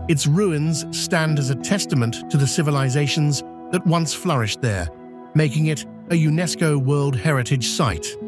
Its ruins stand as a testament to the civilizations that once flourished there, making it a UNESCO World Heritage Site.